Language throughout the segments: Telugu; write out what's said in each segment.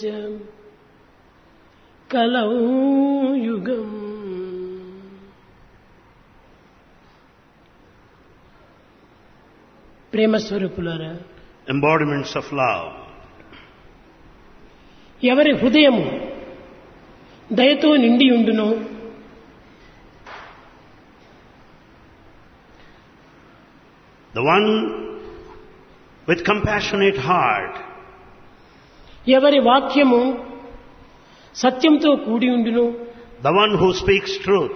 కలౌ యుగం ప్రేమ స్వరూపులారా, embodiments of love. ఎవరి హృదయము దయతో నిండి ఉండునో The one with compassionate heart, ఎవరి వాక్యము సత్యంతో కూడి ఉండును, the one who speaks truth,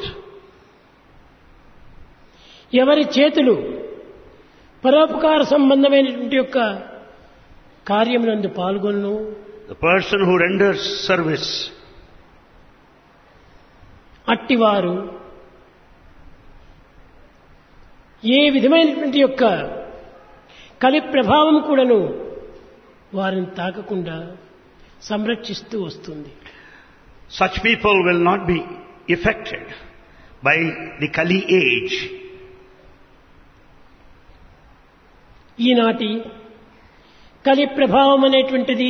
ఎవరి చేతులు పరోపకార సంబంధమైనటువంటి యొక్క కార్యమునందు పాల్గొను, the person who renders service, అట్టివారు ఏ విధమైనటువంటి యొక్క కలి ప్రభావం కూడాను వారిని తాకకుండా సంరక్షిస్తూ వస్తుంది. such people will not be affected by the Kali age. ఈనాటి కలి ప్రభావం అనేటువంటిది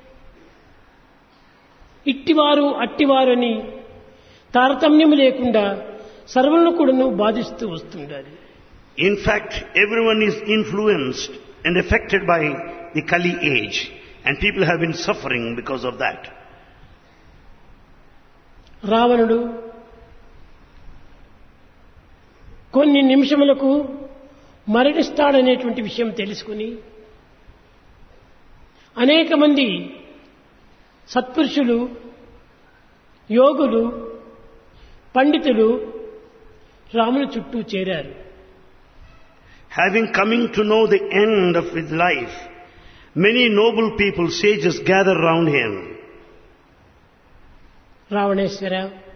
ఇట్టివారు అట్టివారు అని తారతమ్యం లేకుండా సర్వులను కూడాను బాధిస్తూ వస్తుండాలి. In fact, everyone is influenced and affected by the Kali age, and people have been suffering because of that. రావణుడు కొన్ని నిమిషములకు మరణిస్తాడనేటువంటి విషయం తెలుసుకుని అనేక మంది సత్పురుషులు, యోగులు, పండితులు రాముని చుట్టూ చేరారు. Having coming to know the end of his life, many noble people, sages, gather round him. రావణేశ్వర,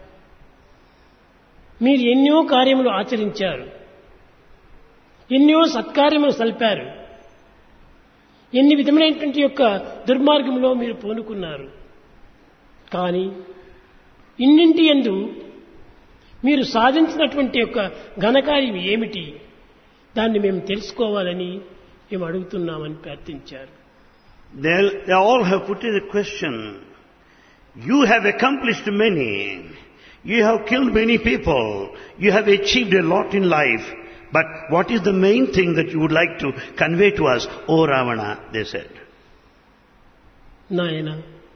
మీరు ఎన్నో కార్యములు ఆచరించారు, ఎన్నో సత్కార్యములు సల్పారు, ఎన్ని విధమైనటువంటి యొక్క దుర్మార్గంలో మీరు పూనుకున్నారు. కానీ ఇన్నింటి యందు మీరు సాధించినటువంటి యొక్క ఘనకార్యం ఏమిటి, దాన్ని మేము తెలుసుకోవాలని మేము అడుగుతున్నామని ప్రార్థించారు. They all have put in a question. You have accomplished many. You have killed many people. You have achieved a lot in life. But what is the main thing that you would like to convey to us, O Ravana? They said. నాయన,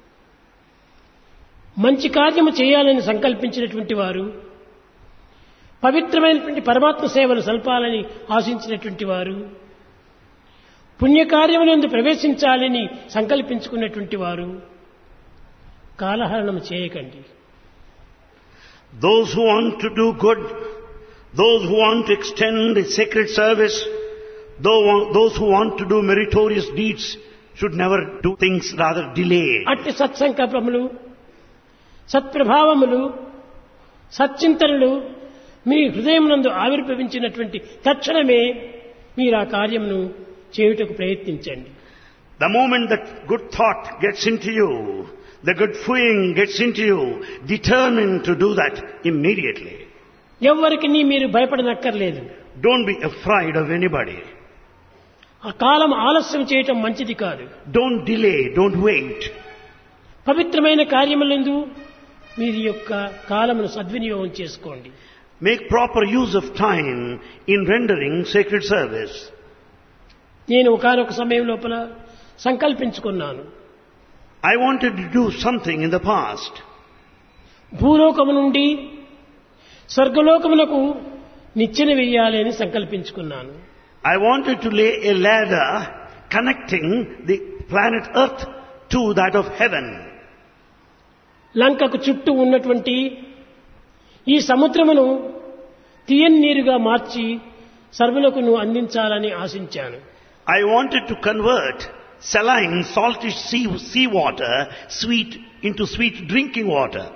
మంచి కార్యము చేయాలని సంకల్పించినటువంటి వారు, పవిత్రమైనటువంటి పరమాత్మ సేవలు సల్పాలని ఆశించినటువంటి వారు, పుణ్యకార్యమునందు ప్రవేశించాలని సంకల్పించుకున్నటువంటి వారు కాలహరణం చేయకండి. Those who want to do good, those who want to extend the sacred service, those who want to do meritorious deeds should never do things, rather delay. అట్టి సత్సంకల్పములు, సత్ప్రభావములు, సచ్చింతనలు మీ హృదయమునందు ఆవిర్భవించినటువంటి తక్షణమే మీరు ఆ కార్యమును చేయుటకు ప్రయత్నించండి. The moment that good thought gets into you, the good feeling gets into you, determine to do that immediately. ఎవ్వరికి మీరు భయపడనక్కర్లేదు. Don't be afraid of anybody. ఆ కాలం ఆలస్యం చేయటం మంచిది కాదు. Don't delay, don't wait. పవిత్రమైన కార్యములందు మీరు యొక్క కాలమును సద్వినియోగం చేసుకోండి. Make proper use of time in rendering sacred service. నేను ఒకానొక సమయం లోపల సంకల్పించుకున్నాను. I wanted to do something in the past. భూలోకము నుండి స్వర్గలోకమునకు నిచ్చెన వేయాలి అని సంకల్పించుకున్నాను. I wanted to lay a ladder connecting the planet Earth to that of heaven. లంకకు చుట్టూ ఉన్నటువంటి ఈ సముద్రమును తీయని నీరుగా మార్చి సర్వులకును అందించాలని ఆశించాను. I wanted to convert saline, saltish sea water, sweet into sweet drinking water.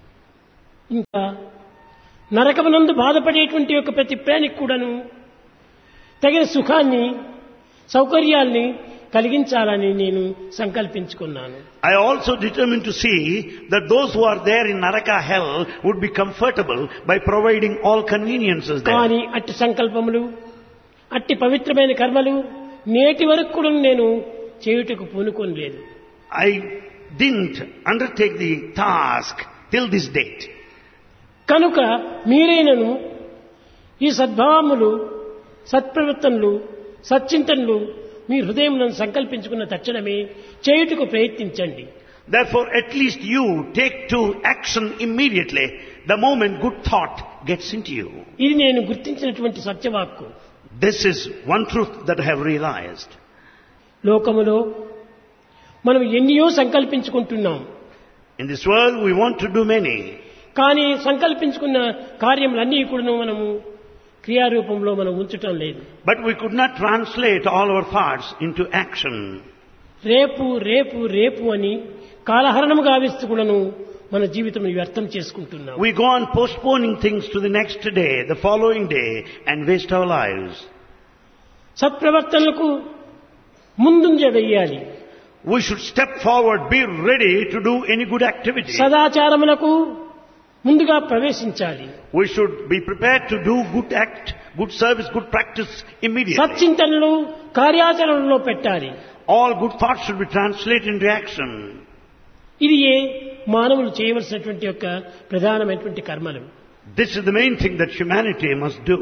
ఇంకా నరకమునందు బాధపడేటువంటి యొక్క ప్రతి ప్రాణికి కూడాను తగిన సుఖాన్ని, సౌకర్యాల్ని కలిగించాలని నేను సంకల్పించుకున్నాను. I also determined to see that those who are there in Naraka hell would be comfortable by providing all conveniences there. కానీ అట్టి సంకల్పములు, అట్టి పవిత్రమైన కర్మలు నేటి వరకు కూడా నేను చేయుటకు పూనుకోలేదు. I didn't undertake the task till this date. కనుక మీరైనను ఈ సద్భావములు, సత్ప్రవర్తనలు, సచ్చింతనలు మీ హృదయములను సంకల్పించుకున్న తక్షణమే చేయుటకు ప్రయత్నించండి. Therefore, at least you take to action immediately the moment good thought gets into you. ఇది నేను గుర్తించినటువంటి సత్యవాక్కు. This is one truth that I have realized. లోకములో మనం ఎన్నో సంకల్పించుకుంటున్నాం. In this world we want to do many. కానీ సంకల్పించుకున్న కార్యములన్నీ కూడా మనము క్రియారూపంలో మనం ఉంచటం లేదు. But we could not translate all our thoughts into action. రేపు రేపు రేపు అని కాలహరణము గావిస్తూ కూడాను మన జీవితం వ్యర్థం చేసుకుంటున్నాం. We go on postponing things to the next day, the following day, and waste our lives. సత్ప్రవర్తనలకు ముందుంజ వేయాలి. We should step forward, be ready to do any good activity. సదాచారములకు ముందుగా ప్రవేశించాలి. We should be prepared to do good act, good service, good practice immediately. సచ్చింతనలు కార్యాచరణలో పెట్టాలి. All good thoughts should be translated into action. ఇది మానవులు చేయవలసినటువంటి యొక్క ప్రధానమైనటువంటి కర్మలు. This is the main thing that humanity must do.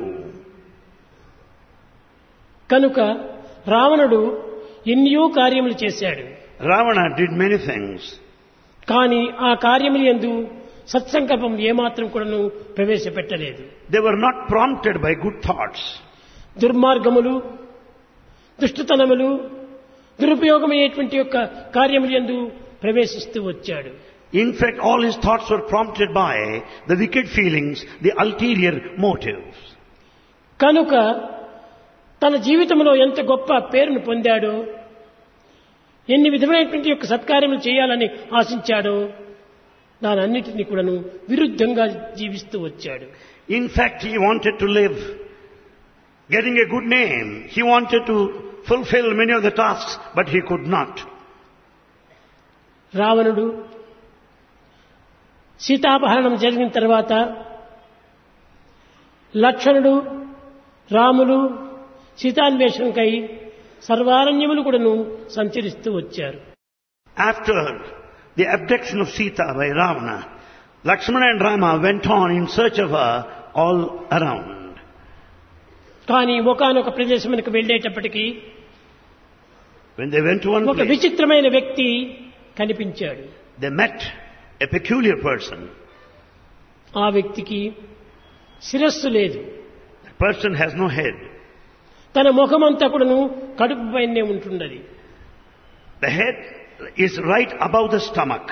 కనుక రావణుడు ఎన్నో కార్యములు చేశాడు. Ravana did many things. కానీ ఆ కార్యములు యందు సత్సంకల్పం ఏమాత్రం కూడాను ప్రవేశపెట్టలేదు. They were not prompted by good thoughts. దుర్మార్గములు, దుష్టతనములు, దురుపయోగమయ్యేటువంటి యొక్క కార్యములు యందు ప్రవేశిస్తూ వచ్చాడు. In fact, all his thoughts were prompted by the wicked feelings, the ulterior motives. కనుక తన జీవితంలో ఎంత గొప్ప పేరును పొందాడో, ఎన్ని విధమైనటువంటి యొక్క సత్కార్యములు చేయాలని ఆశించాడో దానన్నిటినీ కూడాను విరుద్ధంగా జీవిస్తూ వచ్చాడు. In fact, he wanted to live, getting a good name. He wanted to fulfill many of the tasks, but he could not. రావణుడు సీతాపహరణం జరిగిన తర్వాత లక్ష్మణుడు, రాములు సీతాన్వేషణకై సర్వారణ్యములు కూడాను సంచరిస్తూ వచ్చారు. After the abduction of Sita by Ravana, Lakshmana and Rama went on in search of her all around. కానీ ఒకానొక ప్రదేశమునకు వెళ్ళేటప్పటికీ When they went to one ఒక place, విచిత్రమైన వ్యక్తి కనిపించాడు. they met a peculiar person. ఆ వ్యక్తికి శిరస్సు లేదు. The person has no head. తన ముఖమంతా కూడాను కడుపు పైనే ఉంటున్నది. The head is right above the stomach.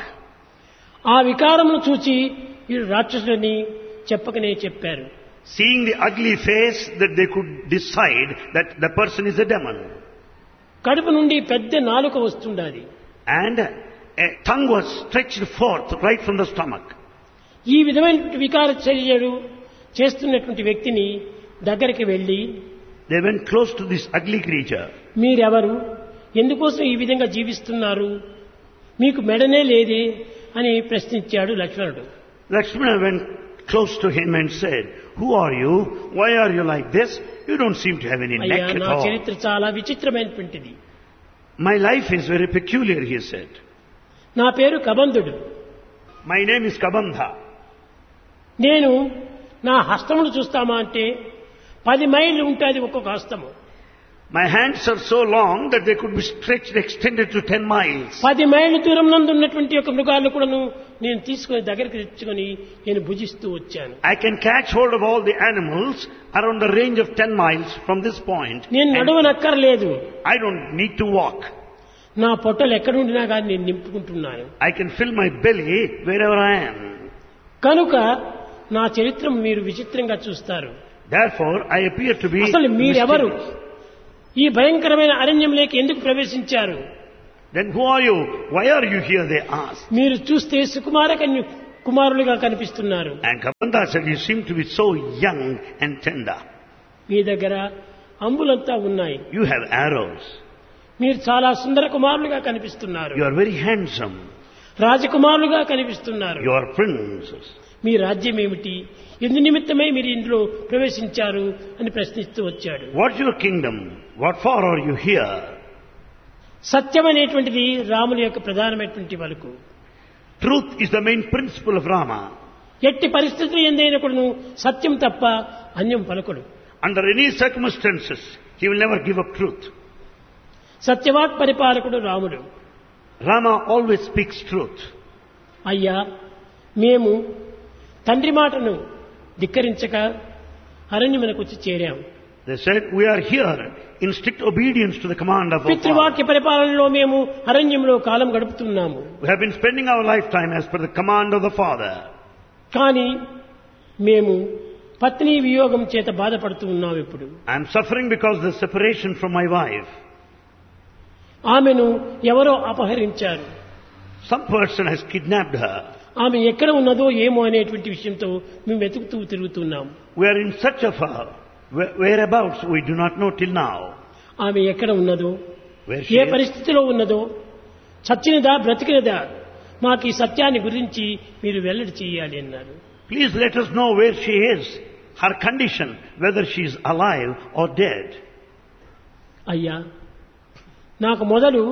ఆ వికారమును చూచి వీడు రాక్షసులని చెప్పకనే చెప్పారు. Seeing the ugly face, that they could decide that the person is a demon. కడుపు నుండి పెద్ద నాలుక వస్తుండాలి. And a tongue was stretched forth right from the stomach. ఈ విధమైన వికార చర్యలు చేస్తున్నటువంటి వ్యక్తిని దగ్గరికి వెళ్ళి, They went close to this ugly creature. మీరెవరు, ఎందుకోసం ఈ విధంగా జీవిస్తున్నారు, మీకు మెడనే లేదే అని ప్రశ్నించాడు లక్ష్మణుడు. Lakshmana went close to him and said, "Who are you? Why are you like this? You don't seem to have any అయ్యా, neck at నా all." చరిత్ర చాలా విచిత్రమైనటువంటిది. My life is very peculiar, he said. నా పేరు కబంధుడు. My name is Kabandha. నేను నా హస్తమును చూస్తామా అంటే 10 మైళ్ళు ఉంటుంది ఒక్కొక్క హస్తము. My hands are so long that they could be stretched, extended to 10 miles. 10 మైళ్ళ దూరం నందు ఉన్నటువంటి యొక్క మృగాలను కూడాను నేను తీసుకొని దగ్గరికి తెచ్చుకొని నేను భుజిస్తూ వచ్చాను. I can catch hold of all the animals around the range of 10 miles from this point. నేను నడవనక్కర్లేదు. I don't need to walk. నా పొట్టలు ఎక్కడుండినా కానీ నేను నింపుకుంటున్నాను. I can fill my belly wherever I am. కనుక నా చరిత్ర మీరు విచిత్రంగా చూస్తారు. Therefore, I appear to be అసలు మీరెవరు, mysterious. ఈ భయంకరమైన అరణ్యంలోకి ఎందుకు ప్రవేశించారు? Then who are you? Why are you here? They asked. మీరు చూస్తే సుకుమార కుమారులుగా కనిపిస్తున్నారు. And Kabandha said, "You seem to be so young and tender. మీ దగ్గర అంబులంతా ఉన్నాయి. You have arrows. మీరు చాలా సుందర కుమారులుగా కనిపిస్తున్నారు. You are very handsome. రాజకుమారులుగా కనిపిస్తున్నారు. You are princes. మీ రాజ్యం ఏమిటి, ఎందు నిమిత్తమై మీరు ఇందులో ప్రవేశించారు అని ప్రశ్నిస్తూ వచ్చాడు. What's your kingdom? What for are you here?" సత్యం అనేటువంటిది రాముని యొక్క ప్రధానమైనటువంటి పలుకు. Truth is the main principle of Rama. ఎట్టి పరిస్థితులు ఎందైనా కూడా సత్యం తప్ప అన్యం పలుకుడు. Under any circumstances, he will never give up truth. సత్యవాక్ పరిపాలకుడు రాముడు. Rama always speaks truth. అయ్యా, మేము తండ్రి మాటను ధిక్కరించక అరణ్యమునకు వచ్చి చేరాం. They said, we are here in strict obedience to the command of our Father. పితృవాక్య పరిపాలనలో మేము అరణ్యంలో కాలం గడుపుతున్నాము. We have been spending our lifetime as per the command of the Father. కానీ మేము పత్ని వియోగం చేత బాధపడుతూ ఉన్నాం. ఇప్పుడు I am suffering because of the separation from my wife. ఆమెను ఎవరో అపహరించారు. Some person has kidnapped her. ఆమె ఎక్కడ ఉన్నదో ఏమో అనేటువంటి విషయంతో మేము వెతుకుతూ తిరుగుతున్నాం. We are in search of her. Whereabouts we do not know till now. ఆమె ఎక్కడ ఉన్నదో, Where she ఏ is. పరిస్థితిలో ఉన్నదో, చచ్చినదా బ్రతికినదా, మాకు ఈ సత్యాన్ని గురించి మీరు వెల్లడి చేయాలి అన్నారు. Please let us know where she is, her condition, whether she is alive or dead. అయ్యా, నాకు మొదలు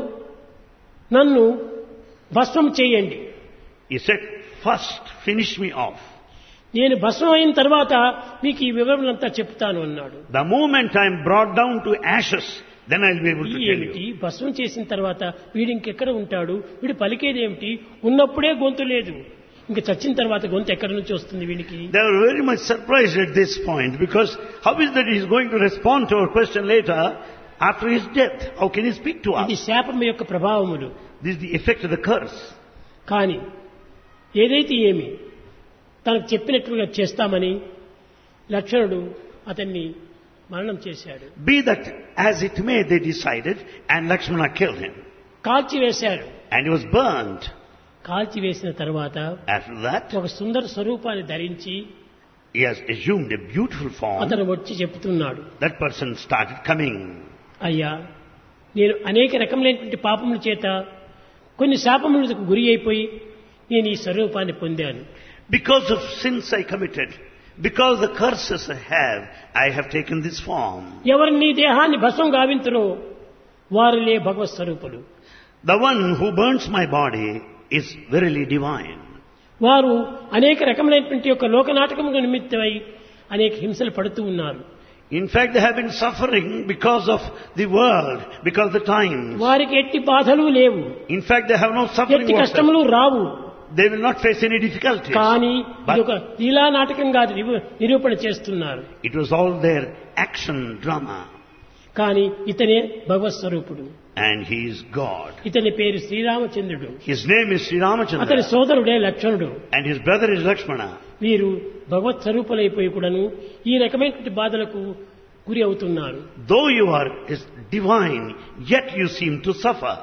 నన్ను భస్మం చేయండి. He said, first finish me off. నేను భస్మం అయిన తర్వాత మీకు ఈ వివరములంతా చెప్తాను అన్నాడు. The moment I am brought down to ashes, then I will be able to tell ఏమిటి you. భస్మం చేసిన తర్వాత వీడు ఇంకెక్కడ ఉంటాడు, వీడు పలికేదేమిటి, ఉన్నప్పుడే గొంతు లేదు, ఇంకా చచ్చిన తర్వాత గొంతు ఎక్కడి నుంచి వస్తుంది వీడికి? They were very much surprised at this point, because how is that he is going to respond to our question later after his death? How can he speak to ఇది us? శాపం యొక్క ప్రభావములు. This is the effect of the curse. కానీ ఏదైతే ఏమి తనకు చెప్పినట్లుగా చేస్తామని లక్ష్మణుడు అతన్ని మరణం చేశాడు. Be that as it may, they decided, and Lakshmana killed him. కాల్చివేశాడు. And he was burnt. కాల్చివేసిన తర్వాత After that, ఒక సుందర స్వరూపాన్ని ధరించి he has assumed a beautiful form. అతను వచ్చి చెప్తున్నాడు, That person started coming. అయ్యా, నేను అనేక రకములైనటువంటి పాపముల చేత కొన్ని శాపములకు గురి అయిపోయి నేను ఈ స్వరూపాన్ని పొందాను. Because of sins I committed, because the curses I have taken this form. ఎవరు నీ దేహాన్ని భస్మం గావింతురో వారిలే భగవత్ స్వరూపులు. The one who burns my body is verily divine. వారు అనేక రకములైనటువంటి యొక్క లోకనాటకము నిమిత్తమై అనేక హింసలు పడుతూ ఉన్నారు. In fact, they have been suffering because of the world, because of the times. వారికి ఎట్టి బాధలు లేవు, In fact, they have no suffering ఎట్టి whatsoever. కష్టములు రావు. They will not face any difficulties. కానీ But ఇది ఒక లీలా నాటకంగా నిరూపణ చేస్తున్నారు. it was all their action drama. కానీ ఇతనే భగవత్ స్వరూపుడు. And he is God. ఇతని పేరు శ్రీరామచంద్రుడు. His name is Sri అతని Ramachandra. సోదరుడే లక్ష్మణుడు. And his brother is Lakshmana. వీరు భగవత్ స్వరూపులైపోయి కూడాను ఈ రకమైనటువంటి బాధలకు గురి అవుతున్నారు Though you are is divine, yet you seem to suffer.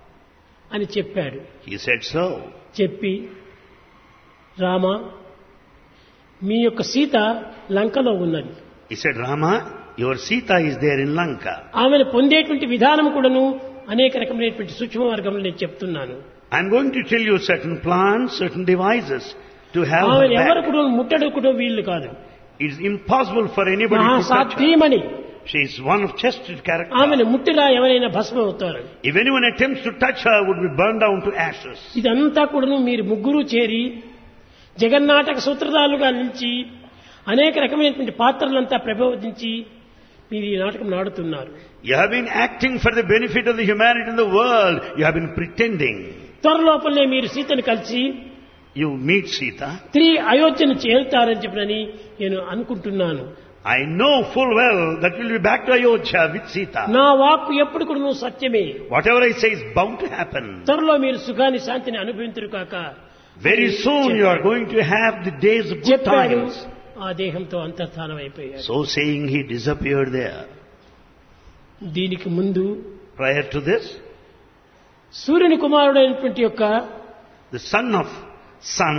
అని చెప్పాడు. He said so. చెప్పి, రామ, మీ యొక్క సీత లంకలో ఉన్నది. He said, Rama, your Sita is there in Lanka. ఆమెను పొందేటువంటి విధానం కూడాను అనేక రకమైనటువంటి సూక్ష్మ మార్గంలో నేను చెప్తున్నాను. I'm going to tell you certain plans, certain devices to have her ఆమెను ఎవరు back. కూడా ముట్టడుకుటో వీళ్ళు కాదు. It is impossible for anybody to touch her. సాత్వీమణి, She is one of chested character. ఆమెను ముట్టిరా ఎవరైనా భస్మం అవుతారు. If anyone attempts to touch her, would be burned down to ashes. ఇదంతా కూడాను మీరు ముగ్గురు చేరి జగన్నాటక సూత్రధారులుగా నిలిచి అనేక రకమైనటువంటి పాత్రలంతా ప్రబోధించి మీరు ఈ నాటకం ఆడుతున్నారు. You have been acting for the benefit of the humanity in the world. You have been pretending. త్వరలోపలనే మీరు సీతను కలిసి You meet Sita. తిరిగి అయోధ్యను చేరుతారని చెప్పనని నేను అనుకుంటున్నాను. I know full well that we'll be back to Ayodhya with Sita. నా వాక్కు ఎప్పుడు కూడా సత్యమే. Whatever I say is bound to happen. త్వరలో మీరు సుఖాన్ని శాంతిని అనుభవింతురు కాక. Very soon you are going to have the days of good చెప్పాడు. times. ఆ దేహంతో అంతర్ధానం అయిపోయాడు. So saying, he disappeared there. దీనికి ముందు Prior to this, సూర్యుని కుమారుడైనటువంటి యొక్క the son of sun,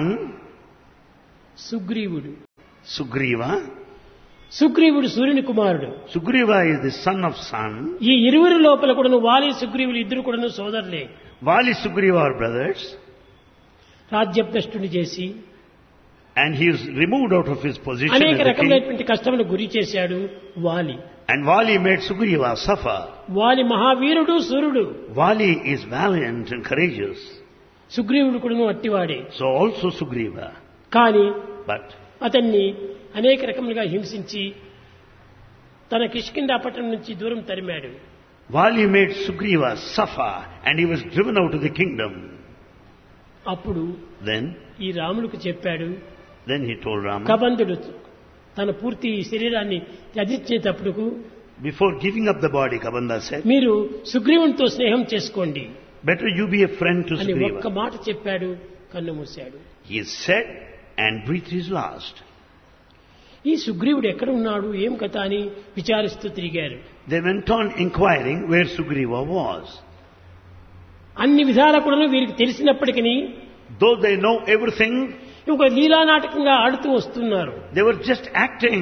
సుగ్రీవుడు. Sugriva. సుగ్రీవుడు సూర్యుని కుమారుడు. Sugriva is the son of sun. ఈ ఇరువురి లోపల కూడాను వాలి సుగ్రీవులు ఇద్దరు కూడాను సోదరులే. Vali Sugriva are brothers. రాజ్యభ్రష్టుని చేసి And he is removed out of his position అనేక as a king. రకమైనటువంటి కష్టములకు గురి చేశాడు వాలి. And Vali made Sugriva suffer. వాలి మహావీరుడు సూర్యుడు. Vali is valiant and courageous. సుగ్రీవుడు కూడా అట్టివాడే. So also Sugriva. కానీ But అతన్ని అనేక రకములుగా హింసించి తన కిష్కింధా పట్టణం నుంచి దూరం తరిమాడు. Vali made Sugriva suffer and he was driven out of the kingdom. అప్పుడు Then ఈ రాములకు చెప్పాడు, he told Rama, కబంధుడు తన పూర్తి శరీరాన్ని త్యజించేటప్పుడు before giving up the body, Kabanda said, మీరు సుగ్రీవునితో స్నేహం చేసుకోండి better you be a friend to అని ఒక్క Sugriva. మాట చెప్పాడు. కన్ను మూశాడు. He said and breathed his last. ఈ సుగ్రీవుడు ఎక్కడ ఉన్నాడు ఏం కథ అని విచారిస్తూ తిరిగారు. They went on inquiring where Sugriva was. అన్ని విధాలా కూడా వీరికి తెలిసినప్పటికీ Though they know everything, ఒక లీలా నాటకంగా ఆడుతూ వస్తున్నారు. they were just acting.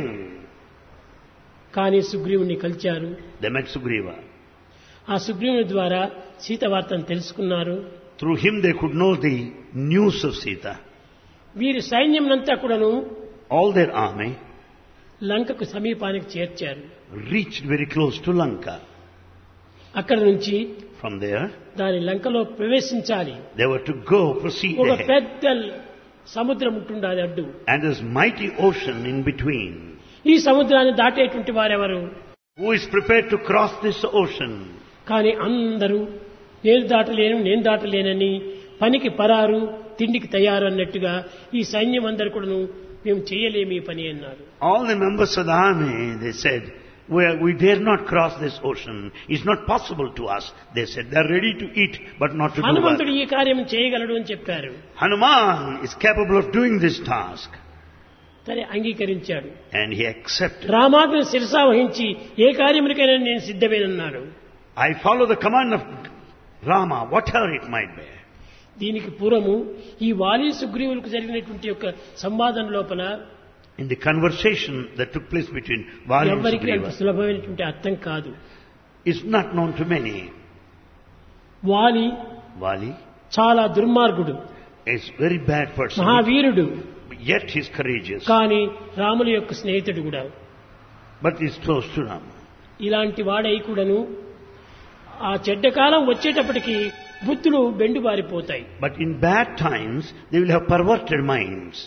కానీ సుగ్రీవుని కలిచారు. They met Sugriva. ఆ సుగ్రీవుని ద్వారా సీత వార్తను తెలుసుకున్నారు. Through him they could know the news of Sita. వీరి సైన్యంనంతా కూడాను All their army లంకకు సమీపానికి చేర్చారు. reached very close to Lanka. అక్కడి నుంచి From there, దాని లంకలో ప్రవేశించాలి. they were to go, proceed ఒక ahead. పెద్ద సముద్రం ఉంటుండాలి అడ్డు. And there's mighty ocean in between. ఈ సముద్రాన్ని దాటేటువంటి వారెవరు? Who is prepared to cross this ocean? కానీ అందరూ నేను దాటలేనని పనికి పరారు తిండికి తయారు అన్నట్టుగా ఈ సైన్యం అందరు కూడాను మేము చేయలేము ఈ పని అన్నారు. All the members of the army, they said, we dare not cross this ocean. It's not possible to us. They said they're ready to eat, but not to do హనుమంతుడు work. ఈ కార్యం చేయగలడు అని చెప్పారు. Hanuman is capable of doing this task. సరే అంగీకరించాడు. And he accepted. రామాజ్ఞను శిరసా వహించి ఏ కార్యమునికైనా నేను సిద్ధమేనన్నాడు. I follow the command of Rama, whatever it might be. దీనికి పూర్వము ఈ వాలి సుగ్రీవులకు జరిగినటువంటి యొక్క సంవాదం లోపల In the conversation that took place between Vali and ఎవరికి అంత Sugriva, సులభమైనటువంటి అర్థం కాదు. is not known to many. వాలి Vali చాలా దుర్మార్గుడు, is a very bad person, మహావీరుడు, yet he's courageous, కానీ రాముల యొక్క స్నేహితుడు కూడా. but he's close to Rama. ఇలాంటి వాడై కూడాను ఆ చెడ్డ కాలం వచ్చేటప్పటికి బుద్ధులు బెండుబారిపోతాయి. But in bad times, they will have perverted minds.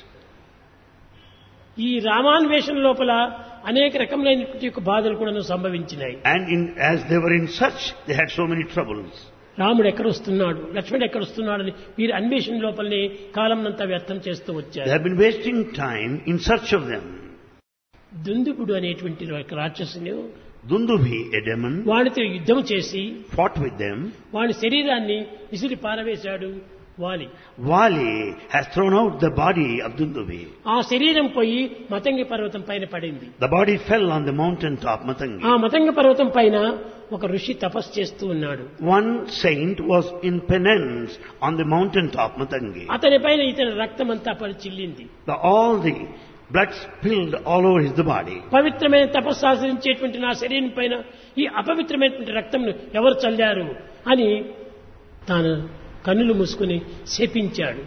ఈ రామాన్వేషణ లోపల అనేక రకములైనటువంటి యొక్క బాధలు కూడా సంభవించినాయి. And as they were in such, they had so many troubles. రాముడు ఎక్కడ వస్తున్నాడు, లక్ష్మణుడు ఎక్కడ వస్తున్నాడని వీరి అన్వేషణ లోపలనే కాలంనంతా వ్యర్థం చేస్తూ They వచ్చారు. have been wasting time in search of them. దుందుబుడు అనేటువంటి ఒక రాక్షసుని Dundubi, a demon, వాడితో యుద్ధం చేసి fought with them. వాడి శరీరాన్ని విసిరి పారవేశాడు వాలి. Vali has thrown out the body of Dundubi. ఆ శరీరం పోయి మతంగి పర్వతం పైన పడింది. The body fell on the mountain top, Matangi. ఆ మతంగ పర్వతం పైన ఒక ఋషి తపస్సు చేస్తూ ఉన్నాడు. One saint was in penance on the mountain top, Matangi. అతని పైన ఇతని రక్తం అంతా చిల్లింది. All the blood spilled all over his body. పవిత్రమైన తపస్సు ఆచరించేటువంటి నా శరీరం పైన ఈ అపవిత్రమైనటువంటి రక్తంను ఎవరు చల్లారు అని తాను కన్నులు మూసుకుని శపించాడు.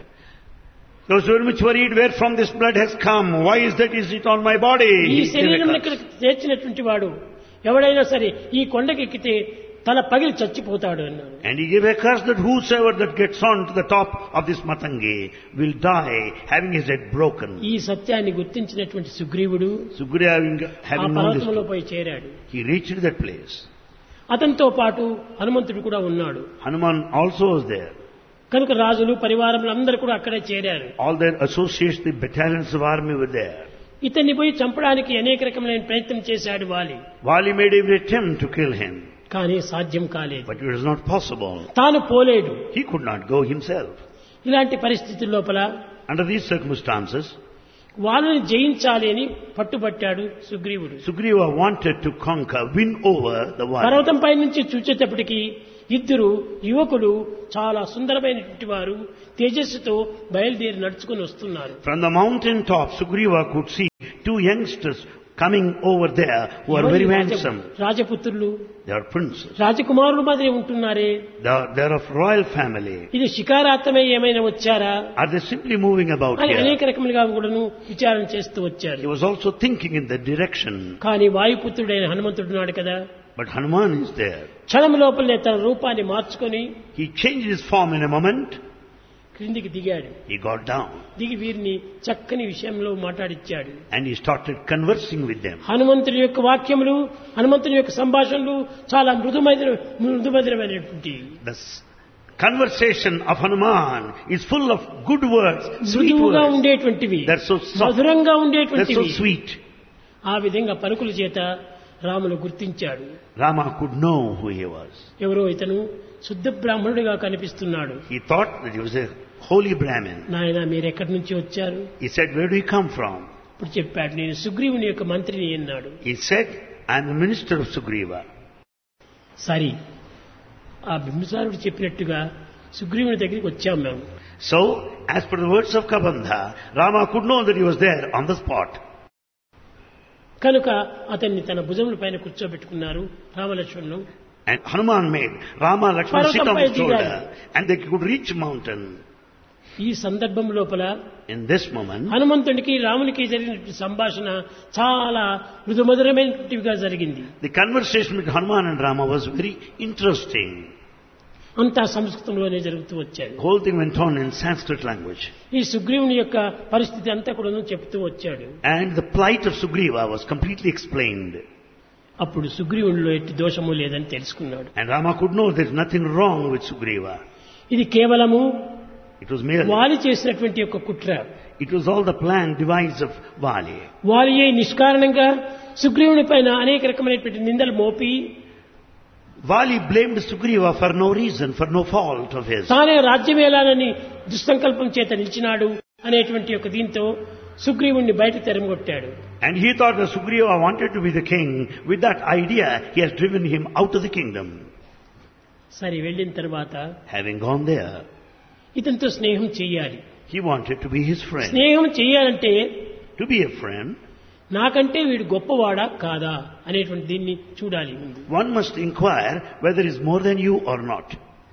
He was very much worried where from this blood has come. Why is that? Is it on my body? ఈ He శరీరం gave a ఇక్కడ curse. చేర్చినటువంటి వాడు ఎవడైనా సరే ఈ కొండకి ఎక్కితే తల పగిలి చచ్చిపోతాడు అన్నాడు. And he gave a curse that whosoever that gets on to the top of this Matangi will die having his head broken. ఈ సత్యాన్ని గుర్తించినటువంటి సుగ్రీవుడు Sugriva ఆ having known this, పర్వతంలో పోయి చేరాడు. he reached that place. అతనితో పాటు హనుమంతుడు కూడా ఉన్నాడు. Hanuman also was there. కనుక రాజులు పరివారములు అందరూ కూడా అక్కడే చేరారు. All their associates, the battalions of army were there. ఇతన్ని పోయి చంపడానికి అనేక రకమైన ప్రయత్నం చేశాడు వాలి. Vali made every attempt to kill him, కానీ సాధ్యం కాలేదు. but it was not possible. తాను పోలేడు. He could not go himself. ఇలాంటి పరిస్థితుల లోపల Under these circumstances, వాళ్ళని జయించాలి అని పట్టుబట్టాడు సుగ్రీవుడు. Sugriva wanted to conquer, win over the Vali. పర్వతం పై నుంచి చూచేటప్పటికి ఇద్దరు యువకులు చాలా సుందరమైనటువంటి వారు తేజస్సుతో బయలుదేరి నడుచుకుని వస్తున్నారు. From the mountain top, Sugriva could see two youngsters coming over there who are very handsome. రాజపుత్రులు, They are princes. రాజకుమారులు మాదిరి ఉంటున్నారే, They are of royal family. ఇది శికారార్థమే ఏమైనా వచ్చారా Are they simply moving about అని here? అనేక రకములుగా కూడాను విచారణ చేస్తూ వచ్చారు. He was also thinking in that direction. కానీ వాయుపుత్రుడైన హనుమంతుడు నాడు కదా, But Hanuman is there. క్షణం లోపలనే తన రూపాన్ని మార్చుకొని He changed his form in a moment. క్రిందికి దిగాడు. He got down దిగి వీరిని చక్కని విషయంలో మాట్లాడిచ్చాడు. and he started conversing with them. హనుమంతుని యొక్క వాక్యములు, హనుమంతుని యొక్క సంభాషణలు చాలా మృదుమధురమైనటువంటి, The conversation of Hanuman is full of good words, sweet మృదువుగా words. ఉండేటువంటివి, They're so soft. మధురంగా They're so ఉండేటువంటివి. sweet. ఆ విధంగా పలుకుల చేత రాములు గుర్తించాడు. Rama could know who he was. ఎవరో ఇతను శుద్ధ బ్రాహ్మణుడిగా కనిపిస్తున్నాడు. He thought that he was a holy Brahmin. నాయన మీరు ఎక్కడి నుంచి వచ్చారు? He said, "Where do you come from?" ఇప్పుడు చెప్పాడు, నేను సుగ్రీవుని యొక్క మంత్రిని అన్నాడు. He said, "I am the minister of Sugriva." సరి, ఆ బింబిసారుడు చెప్పినట్టుగా సుగ్రీవుని దగ్గరికి వచ్చాం మేము. So, as per the words of Kabandha, Rama could know that he was there on the spot. కనుక అతన్ని తన భుజముల పైన కూర్చోబెట్టుకున్నారు రామలక్ష్మణులు. And Hanuman made Rama Lakshmana sit on his shoulder Parvatam and they could reach mountain. ఈ సందర్భం లోపల In this moment, హనుమంతుడికి రామునికి జరిగినటువంటి సంభాషణ చాలా మృదుమధురమైనటువంటివిగా జరిగింది. the conversation with Hanuman and Rama was very interesting. అంతా సంస్కృతంలోనే జరుగుతూ వచ్చాడు. The whole thing went on in Sanskrit language. ఈ సుగ్రీవుని యొక్క పరిస్థితి అంతా కూడా చెప్తూ వచ్చాడు. And the plight of Sugriva was completely explained. అప్పుడు సుగ్రీవునిలో ఎట్టి దోషము లేదని తెలుసుకున్నాడు. And Rama could know there is nothing wrong with Sugriva. ఇది కేవలము It was merely, వాలి చేసినటువంటి యొక్క కుట్ర. it was all the plan device of Vali. వాలియే నిష్కారణంగా సుగ్రీవుని పైన అనేక రకమైనటువంటి నిందలు మోపి Vali blamed Sugriva for no reason, for no fault of his. తానే రాజ్యమేలానని దుస్సంకల్పం చేత నిలిచినాడు అనేటువంటి యొక్క దీంతో సుగ్రీవుణ్ణి బయట తెరమగొట్టాడు. And he thought that Sugriva wanted to be the king. With that idea, he has driven him out of the kingdom. సరే, వెళ్ళిన తర్వాత Having gone there, ఇతనితో స్నేహం చెయ్యాలి. he wanted to be his friend. స్నేహం చెయ్యాలంటే To be a friend, నాకంటే వీడు గొప్పవాడా కాదా అనేటువంటి దీన్ని చూడాలి ముందు. one must inquire whether he is more than you or not.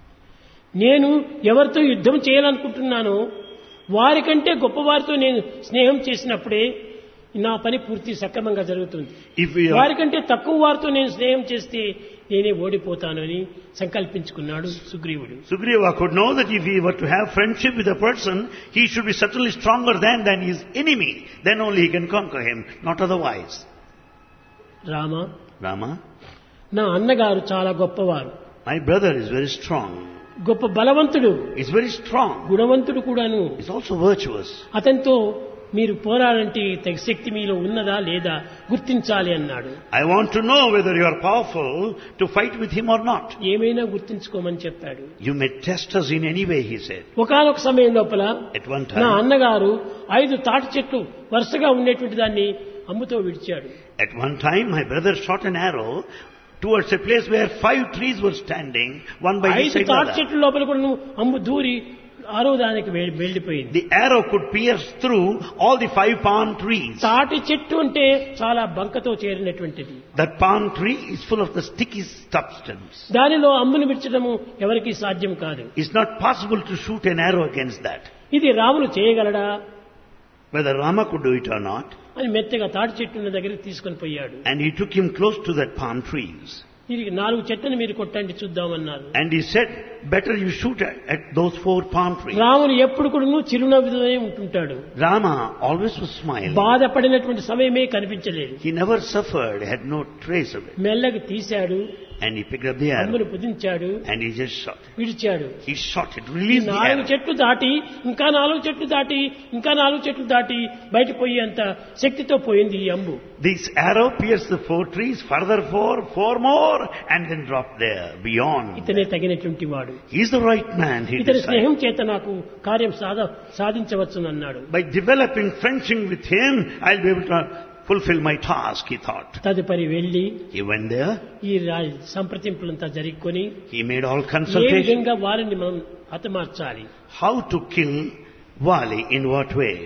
నేను ఎవరితో యుద్ధం చేయాలనుకుంటున్నానో వారికంటే గొప్పవారితో నేను స్నేహం చేసినప్పుడే నా పని పూర్తి సక్రమంగా జరుగుతుంది. If we are, వారికంటే తక్కువ వారితో నేను స్నేహం చేస్తే నేనే ఓడిపోతాను అని సంకల్పించుకున్నాడు సుగ్రీవుడు. Sugriva could know that if he were to have friendship with a person, he should be certainly stronger than his enemy. Then only he can conquer him, not otherwise. Rama, Rama, నా అన్నగారు చాలా గొప్పవారు, my brother is very strong. గొప్ప బలవంతుడు, He's very strong. గుణవంతుడు కూడాను. He's also virtuous. అతనితో మీరు పోరాడంటే తగ్గ శక్తి మీలో ఉన్నదా లేదా గుర్తించాలి అన్నాడు. I want to know whether you are powerful to fight with him or not. ఏమైనా గుర్తించుకోమని చెప్పాడు. You may test us in any way, he said. ఒకానొక సమయం లోపల At one నా time, అన్నగారు 5 తాటి చెట్లు వరుసగా ఉండేటువంటి దాన్ని అమ్ముతో విడిచాడు. at one time, my brother shot an arrow towards a place where 5 trees were standing, one by 5 beside తాటి another. చెట్ల లోపల కూడా అమ్ము దూరి 6వ దానికి వెళ్ళిపోయింది. The arrow could pierce through all the 5 palm trees. తాటి చెట్టు అంటే చాలా బంకతో చేరినటువంటిది. That palm tree is full of the sticky substance. దానిలో అమ్మును విడిచడము ఎవరికీ సాధ్యం కాదు. It's not possible to shoot an arrow against that. ఇది Ramulu చేయగలడా Whether Rama could do it or not. అని మెత్తగా తాటి చెట్టున్న దగ్గరికి తీసుకొని పోయాడు. And he took him close to that palm trees. ఇది 4 చెట్లను మీరు కొట్టండి చూద్దామన్నారు. And he said, better you shoot at those 4 palm trees. రాముడు ఎప్పుడు కూడా చిరునవ్వుతోనే ఉంటుంటాడు. Rama always was smiling. బాధపడినటువంటి సమయమే కనిపించలేదు. He never suffered, had no trace of it. మెల్లగా తీశాడు, And he picked up the arrow అమ్మును పుదించాడు, and he just shot. విడిచాడు. He shot it, released the 4 arrow. చెట్లు దాటి ఇంకా 4 చెట్లు దాటి ఇంకా 4 చెట్లు దాటి బయట పోయి అంత శక్తితో పోయింది ఈ అంబు. This arrow pierced the 4 trees, further 4 more, and then dropped there, beyond. ఇతనే తగినటువంటి వాడు. He's the right man, he ఇతని decided. స్నేహం చేత నాకు కార్యం సాధించవచ్చును అన్నాడు. By developing friendship with him, I'll be able to fulfill my task, he thought. తదుపరి వెళ్లి He went there, ఈ సంప్రదింపులంతా జరుపుకొని he made all A consultations. విధంగా వారిని మనం హతమార్చాలి, How to kill Vali, in what way?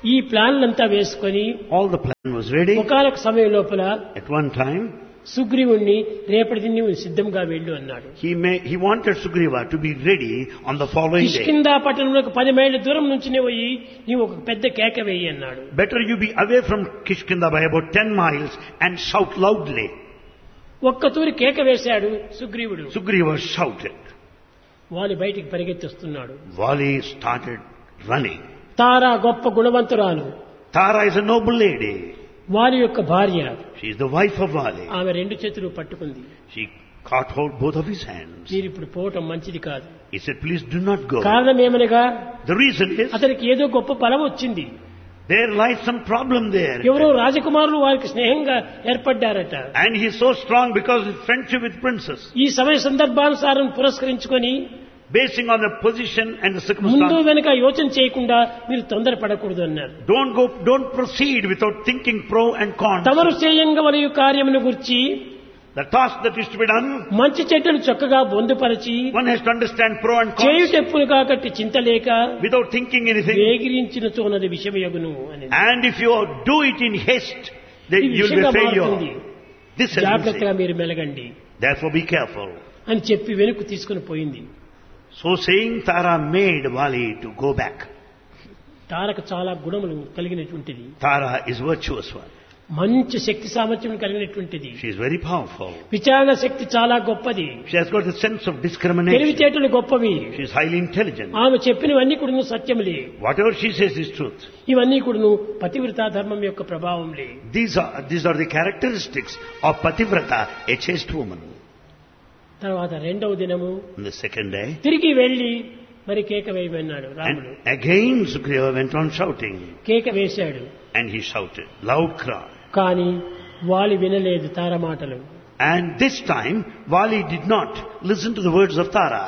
ఈ ప్లాన్లంతా వేసుకొని All the plan was ready. ఒకానొక సమయం లోపల At one time, సుగ్రీవుణ్ణి రేపటి నీవు సిద్ధంగా వెళ్ళు అన్నాడు. he wanted Sugriva to be ready on the following day. Kishkindha పట్టణంలోకి 10 మైళ్ళ దూరం నుంచి పోయి నీవు ఒక పెద్ద కేక వేయి అన్నాడు. Better you be away from Kishkinda by about 10 miles and shout loudly. ఒక్క తూరి కేక వేశాడు సుగ్రీవుడు. Sugriva shouted. వాలి బయటికి పరిగెత్తి వస్తున్నాడు. Vali started running. తారా గొప్ప గుణవంతురాలు. Tara is a noble lady. వాలి యొక్క భార్య. She is the wife of Vali. ఆమె 2 చేతులు పట్టుకుంది. She caught hold both of his hands. మీరు ఇప్పుడు పోవటం మంచిది కాదు. He said, please do not go. కారణం ఏమనగా The reason is, అతనికి ఏదో గొప్ప బలం వచ్చింది. there lies some problem there. ఎవరో రాజకుమారులు వారికి స్నేహంగా ఏర్పడ్డారట. And he is so strong because of his friendship with princess. ఈ సమయ సందర్భానుసారం పురస్కరించుకొని Basing on the position and the ముందు circumstances. వెనక యోచన చేయకుండా మీరు తొందరపడకూడదు అన్నారు. Don't proceed without thinking pro and con. తమరు చేయంగా మరియు కార్యమును గురించి The task that is to be done, మంచి చెడ్డలు చక్కగా బొందుపరిచి one has to understand pro and cons చేయుటెప్పును కాకట్టి చింతలేక without thinking anything. వేగిరించిన చోనది విషమయగును అని. And if you do it in haste, then ఇది you will విషంగా be మారుతుంది. failure. This has been జాగ్రత్తగా said. మీరు మెలగండి Therefore be careful. అని చెప్పి వెనుక తీసుకుని పోయింది. So saying, Tara made Vali to go back. తారకు చాలా గుణములు కలిగినటువంటిది. Tara is virtuous one. మంచి శక్తి సామర్థ్యం కలిగినటువంటిది. She is very powerful. విచారణ శక్తి చాలా గొప్పది. She has got the sense of discrimination. తెలివితేటలు గొప్పవి. She is highly intelligent. ఆమె చెప్పినవన్నీ కూడా సత్యములే. Whatever she says is truth. ఇవన్నీ కూడా పతివ్రతా ధర్మం యొక్క ప్రభావంలే. These are the characteristics of Pativrata, a chaste woman. తర్వాత 2వ దినము On the second day, తిరిగి వెళ్లి మరి కేక వేయమన్నాడు రాముడు. and again Sugriva went on shouting. కేక వేశాడు. And he shouted, loud cry. కానీ వాలి వినలేదు తార మాటలు. And this time, Vali did not listen to the words of Tara.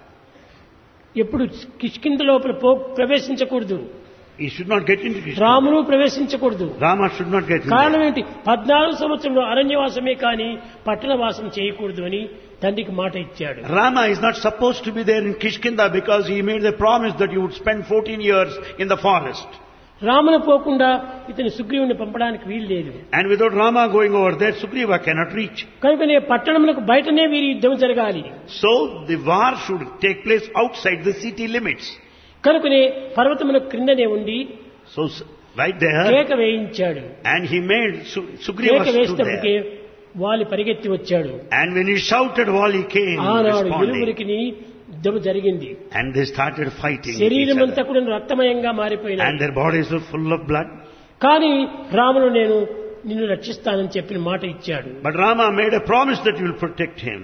ఎప్పుడు కిష్కింధ లోపల ప్రవేశించకూడదు. He should not get into Krishna. రాముడు ప్రవేశించకూడదు. Rama should not get into కారణం ఏంటి? 14 సంవత్సరంలో అరణ్యవాసమే కానీ పట్టణవాసం చేయకూడదు అని తండ్రికి మాట ఇచ్చాడు. Rama is not supposed to be there in Kishkinda because he made the promise that he would spend 14 years in the forest. రామును పోకుండా ఇతని సుగ్రీవుని పంపడానికి వీలు లేదు. And without Rama going over there, Sugriva cannot reach. కనుకనే పట్టణములకు బయటనే వీరి యుద్ధం జరగాలి. So the war should take place outside the city limits. కనుకనే పర్వతముల క్రిందనే ఉండి So right there, కేక వేయించాడు. and he made Sugriva కేక stood వేసినప్పటికే there. వాలి పరిగెత్తి వచ్చాడు. And when he shouted, Vali came ఆనాడు responding. ఇరువురికి యుద్ధం జరిగింది. And they started fighting with each శరీరం అంతా other. కూడా రక్తమయంగా And మారిపోయినాయి. their bodies were full of blood. కానీ రాముడు నేను నిన్ను రక్షిస్తానని చెప్పిన మాట ఇచ్చాడు. But Rama made a promise that he will protect him.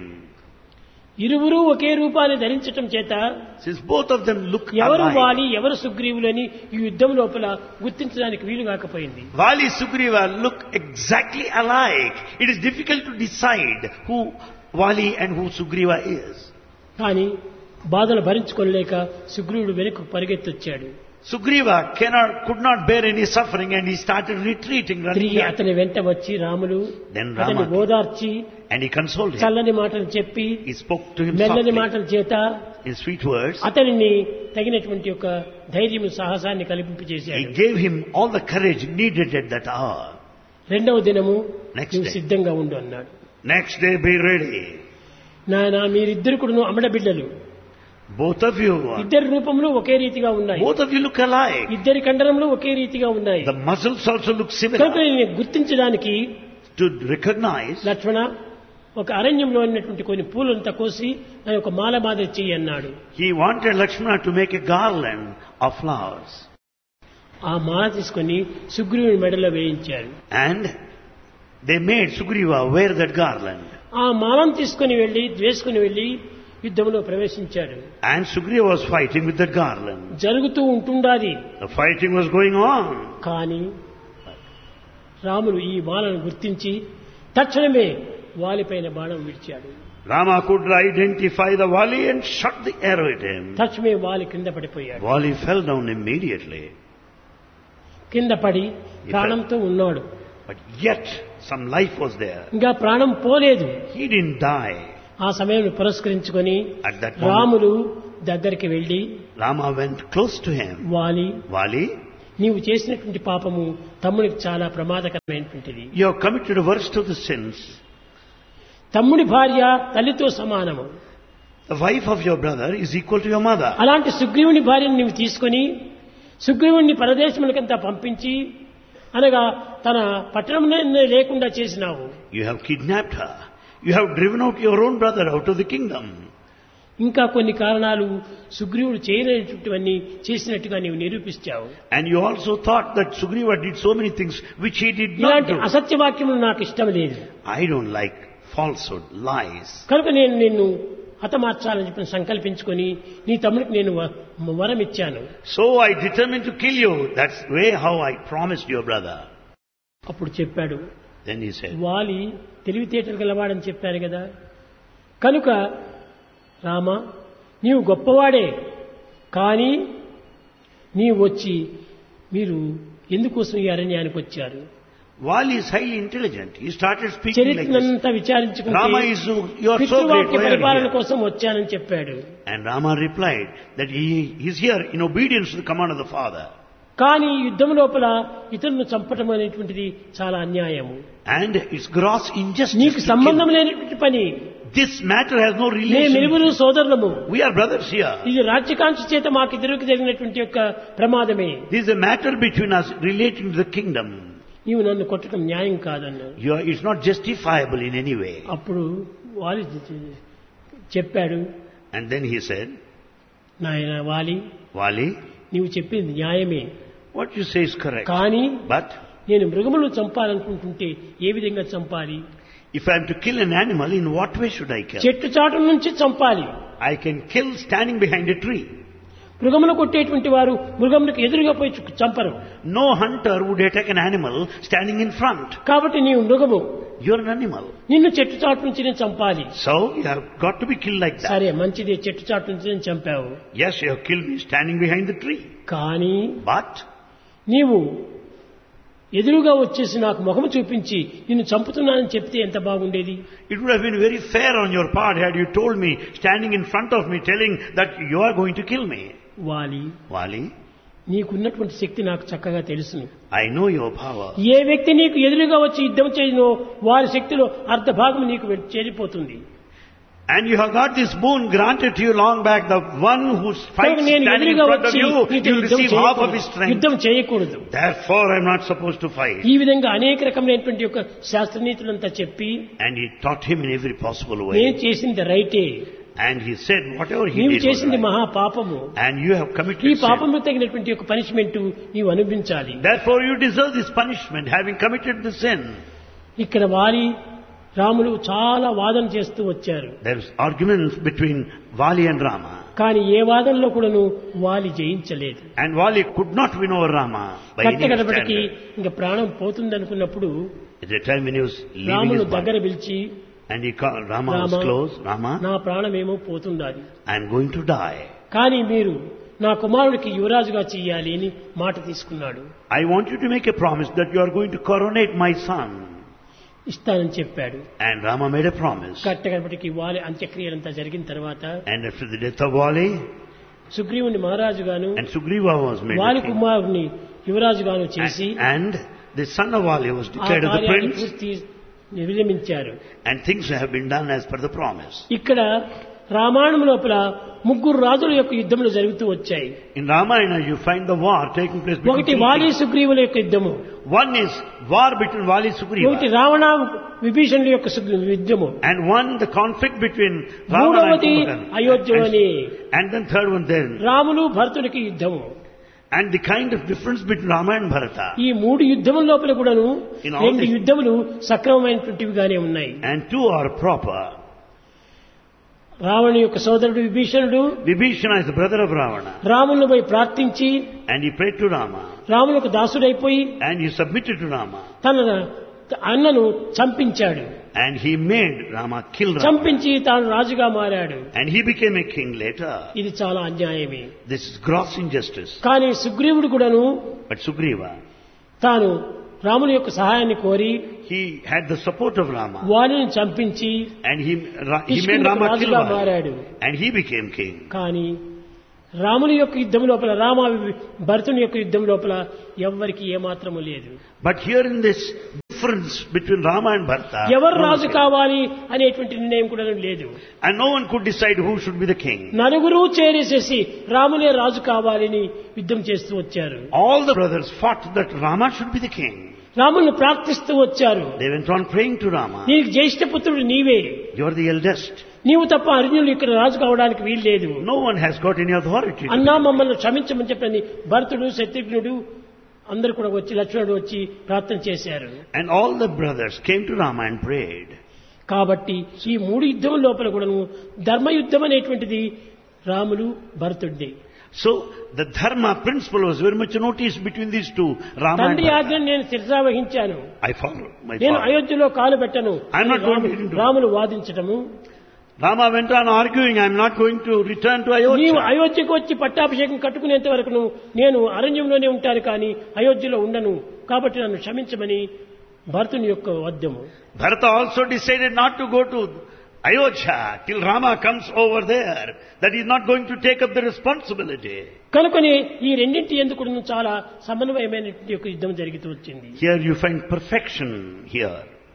ఇరువురు ఒకే రూపాన్ని ధరించటం చేత Since both of them look ఎవరు alike, వాలి ఎవరు సుగ్రీవులని ఈ యుద్ధం లోపల గుర్తించడానికి వీలు కాకపోయింది. Vali Sugriva look exactly alike. It is difficult to decide who Vali and who Sugriva is. కానీ బాధలు భరించుకోలేక సుగ్రీవుడు వెనుకకు పరిగెత్తొచ్చాడు. Sugriva could not bear any suffering and he started retreating. తిరిగి అతని వెంట వచ్చి రాములు Then Rama అతన్ని ఓదార్చి and he consoled him. చల్లని మాటలు చెప్పి He spoke to him మెల్లని softly మాటల చేత in sweet words. అతనిని తగినటువంటి ఒక ధైర్యం సాహసాన్ని He కల్పింపజేశాడు. gave him all the courage needed at that hour. 2వ దినము Next నువ్వు day. సిద్ధంగా ఉండు అన్నాడు. Next day be ready. నాయన మీరిద్దరు కూడా అమ్మడ బిడ్డలు. Both of you, ఇద్దరి రూపంలో ఒకే రీతిగా ఉన్నాయి. both of you look alike. ఇద్దరి కండరంలో ఒకే రీతిగా ఉన్నాయి. The muscles also look కనుక similar. నేను గుర్తించడానికి To recognize, లక్ష్మణ ఒక అరణ్యంలో ఉన్నటువంటి కొన్ని పూలంతా కోసి దాని ఒక మాల మాదిరి చెయ్యి అన్నాడు. he wanted Lakshmana to make a garland of flowers. ఆ మాల తీసుకొని సుగ్రీవుని మెడలో వేయించారు. And they made Sugriva wear that garland. ఆ మాలను తీసుకుని వేసుకుని వెళ్లి యుద్ధంలో ప్రవేశించాడు. And Sugriva was fighting with that garland. జరుగుతూ ఉంటుండాది. The fighting was going on. కానీ రాముడు ఈ మాలను గుర్తించి తక్షణమే వాలిపైన బాణం విడిచాడు. Rama could identify the Vali and shot the arrow at him. తక్షణమే వాలి కింద పడిపోయాడు. Vali fell down immediately. కింద పడి ప్రాణంతో ఉన్నాడు. But yet some life was there. ఇంకా ప్రాణం పోలేదు. He didn't die. ఆ సమయంలో పురస్కరించుకొని At that moment, రాముడు దగ్గరికి వెళ్లి Rama went close to him. వాలి Vali, నీవు చేసినటువంటి పాపము తమ్ముడికి చాలా ప్రమాదకరమైనటువంటిది. You have committed the worst of the sins. తమ్ముడి భార్య తల్లితో సమానము. The wife of your brother is equal to your mother. అలాంటి సుగ్రీవుని భార్యను నీవు తీసుకొని సుగ్రీవుని పరదేశములకంతా పంపించి అనగా తన పట్టణంలో లేకుండా చేసినావు. You have kidnapped her. You have driven out your own brother out of the kingdom. ఇంకా కొన్ని కారణాలు సుగ్రీవుడు చేయలేనటువంటివన్నీ చేసినట్టుగా నీవు నిరూపించావు. And you also thought that Sugriva did so many things which he did not ఇలాంటి do. అసత్యవాక్యములు నాకు ఇష్టం లేదు. I don't like falsehood, lies. కనుక నేను నిన్ను హతమార్చాలని చెప్పి సంకల్పించుకొని నీ తమ్ముడికి నేను వరం ఇచ్చాను. So I determined to kill you. That's way how I promised your brother. అప్పుడు చెప్పాడు, Then he said, వాలి తెలివితేటలు గలవాడని చెప్పారు కదా, కనుక రామ నీవు గొప్పవాడే, కానీ నీవు వచ్చి మీరు ఎందుకోసం ఈ అరణ్యానికి వచ్చారు? Vali is highly intelligent. He started speaking like this. చరిత్రనంతా విచారించుకుంటే Rama is so, you are so great. పితృవాక్య Why are you పరిపాలన here? కోసం వచ్చానని చెప్పాడు. And Rama replied that he is here in obedience to the command of the father. కానీ యుద్ధం లోపల ఇతరులను చంపటం అనేటువంటిది చాలా అన్యాయము. And it's gross injustice. నీకు to సంబంధం kill. లేనటువంటి పని. This matter has no మేము relation. ఇరువురు సోదరులము. We are brothers here. ఇది రాజ్యకాంక్ష చేత మాకిద్దరికి జరిగినటువంటి యొక్క ప్రమాదమే. This is a matter between us relating to the kingdom. నీవు నన్ను కొట్టడం న్యాయం కాదన్నాడు. It's not justifiable in any way. అప్పుడు వాలి చెప్పాడు, And then he said, నాయన వాలి, Vali, నీవు చెప్పింది న్యాయమే, what you say is correct. కానీ But నేను మృగములు చంపాలనుకుంటుంటే ఏ విధంగా చంపాలి? if I am to kill an animal, in what way should I kill? చెట్టు చాటు నుంచి చంపాలి. I can kill standing behind a tree. మృగములు కొట్టేటువంటి వారు మృగములకు ఎదురుగా పోయి చంపరు. No hunter would attack an animal standing in front. కాబట్టి నీవు మృగము, You're an animal. నిన్ను చెట్టు చాటు నుంచి నేను చంపాలి. So you have got to be killed like that. సరే మంచిది, చెట్టు చాటు నుంచి నేను చంపావు. Yes, you have killed me standing behind the tree. కానీ But నీవు ఎదురుగా వచ్చేసి నాకు ముఖము చూపించి నిన్ను చంపుతున్నానని చెప్తే ఎంత బాగుండేది? it would have been very fair on your part had you told me, standing in front of me, telling that you are going to kill me. వాలి, Vali, నీకున్నటువంటి శక్తి నాకు చక్కగా తెలుసును. I know your power. ఏ వ్యక్తి నీకు ఎదురుగా వచ్చి యుద్ధం చేయనో వారి శక్తిలో అర్ధ భాగం నీకు చేరిపోతుంది. And you have got this boon granted to you long back. The one who fights నేను standing in ఎదురుగా front of వచ్చి you, నీతో you will యుద్ధం receive half of his చేయకూడదు. strength. యుద్ధం చేయకూడదు. Therefore, I am not supposed to fight. ఈ విధంగా అనేక రకమైనటువంటి యొక్క శాస్త్రనీతులంతా చెప్పి And he taught him in every possible నేను way. చేసింది రైటే, And he said, whatever he నీవు did was చేసింది right. మహా పాపము, And you have ఈ committed sin. పాపము తగినటువంటి యొక్క పనిష్మెంట్ నీవు అనుభవించాలి. Therefore, you deserve this punishment, having committed the sin. ఇక్కడ వాలి రాములు చాలా వాదన చేస్తూ వచ్చారు. There is arguments between Vali and Rama. కానీ ఏ వాదనలో కూడాను వాలి జయించలేదు. And Vali could not win over Rama by any కట్టగడపటికి standard. ఇంకా ప్రాణం పోతుందనుకున్నప్పుడు At the time when he was leaving రామును his దగ్గర body, పిలిచి, and he called, Rama was Rama, close, Rama, నా ప్రాణమేమో పోతుండాలి, I am going to die. కానీ మీరు నా కుమారుడికి యువరాజుగా చెయ్యాలి అని మాట తీసుకున్నాడు. I want you to make a promise that you are going to coronate my son. ఇస్తానని చెప్పాడు. And Rama made a promise. కట్టగడపటికి వాలి అంత్యక్రియలంతా జరిగిన తర్వాత And after the death of Vali, సుగ్రీవుని మహారాజుగాను and Sugriva was made వాలి a king. కుమారుని యువరాజుగాను చేసి And the son of Vali was ఆ declared as the కార్యాన్ని prince. పూర్తి విరమించారు. And things have been done as per the promise. ఇక్కడ రామాయణం లోపల ముగ్గురు రాజుల యొక్క యుద్ధములు జరుగుతూ వచ్చాయి. In Ramayana, you find the war taking place between ఒకటి two వాలి kings. సుగ్రీవుల యొక్క యుద్ధము, One is war between Vali and ఒకటి Sugriva. రావణ విభీషణుల యొక్క యుద్ధము, And one, the conflict between Ravana and మూడవది Kumbhakarna. అయోధ్యని, And then third one then. Ramulu భరతుడికి యుద్ధము. And the kind of difference between Rama and Bharata. ఈ మూడు యుద్ధముల లోపల కూడాను In all రెండు these- యుద్ధములు సక్రమమైనటువంటివిగానే ఉన్నాయి. And two are proper. రావణుని యొక్క సోదరుడు విభీషణుడు Vibhishana is the brother of Ravana. రాములను పోయి ప్రార్థించి And he prayed to Rama. రాములకు దాసుడైపోయి And he submitted to Rama. తన అన్నను చంపించాడు. And he made Rama kill Rama. చంపించి తాను రాజుగా మారాడు. And he became a king later. ఇది చాలా అన్యాయమే. This is gross injustice. కానీ సుగ్రీవుడు కూడాను But Sugriva, తాను రాముని యొక్క సహాయాన్ని కోరి he had the support of Rama. వాలిని చంపించి And he made కిష్కింధకు Rama kill రాజుగా Vali. మారాడు. And he became king. కానీ రాముని యొక్క యుద్ధం లోపల భరతుని యొక్క యుద్ధం లోపల ఎవ్వరికి ఏమాత్రము లేదు. But here in this difference between Rama and Bharata, ఎవరు రాజు కావాలి అనేటువంటి నిర్ణయం కూడా లేదు. and no one could decide who should be the king. నలుగురు చేరేసేసి రాములే రాజు కావాలని యుద్ధం చేస్తూ వచ్చారు. All the brothers fought that Rama should be the king. రాముని ప్రార్థిస్తూ వచ్చారు. They went on praying to Rama. నీకు జ్యేష్ఠ పుత్రుడు నీవే, You are the eldest. నీవు తప్ప అర్జునుడు ఇక్కడ రాజు కావడానికి వీల్లేదు. No one has got any authority. అన్నా మమ్మల్ని క్షమించమని చెప్పని భరతుడు, శత్రుఘ్నుడు అందరూ కూడా వచ్చి, లక్ష్మణుడు వచ్చి ప్రార్థన చేశారు. And all the brothers came to Rama and prayed. కాబట్టి ఈ మూడు యుద్ధం లోపల కూడాను ధర్మయుద్ధం అనేటువంటిది Ramulu భరతుడిది. So the dharma principle was very much noticed between these two, Rama and తండ్రి Bharata. ఆజ్ఞను నేను శిరసావహించాను, I follow my నేను father. అయోధ్యలో కాలు పెట్టను I'm not going to do. Ramulu వాదించటము. Rama went on arguing, I am not going to return to నీవు Ayodhya. అయోధ్యకు వచ్చి పట్టాభిషేకం కట్టుకునేంత వరకు నేను అరణ్యంలోనే ఉంటాను కానీ అయోధ్యలో ఉండను, కాబట్టి నన్ను క్షమించమని భరతుని యొక్క వద్దము. Bharata also decided not to go to Ayodhya till Rama comes over there, that he is not going to take up the responsibility. కనుకొని ఈ రెండింటి ఎందుకు చాలా సమన్వయమైనటువంటి యొక్క యుద్ధం జరుగుతూ వచ్చింది. Here you find perfection here.